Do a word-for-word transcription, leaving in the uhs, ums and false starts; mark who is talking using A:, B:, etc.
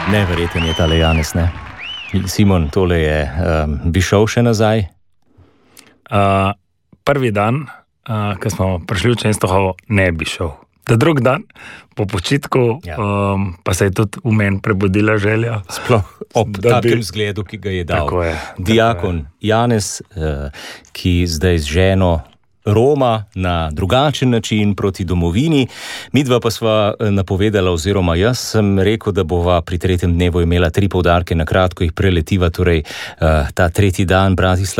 A: Neverjeten je tale Janez, ne? Simon, tole je, um, bi šel še nazaj?
B: Uh, prvi dan, uh, ko smo prišli v Čenstohovo, ne bi šel. Da drug dan, po počitku, ja. um, pa se je tudi v meni prebudila želja.
A: Sploh ob takem zgledu, ki ga je dal.
B: Tako je.
A: Diakon
B: tako je.
A: Janez, uh, ki zdaj z ženo Roma na drugačen način proti domovini. Midva pa sva napovedala, oziroma jaz sem rekel, da bova pri tretjem dnevu imela tri poudarke, na kratko jih preletiva, torej uh, ta tretji dan Bratislava.